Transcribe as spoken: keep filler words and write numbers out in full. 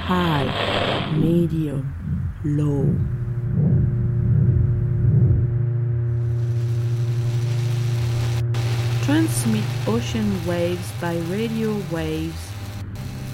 high, medium, low. Transmit ocean waves by radio waves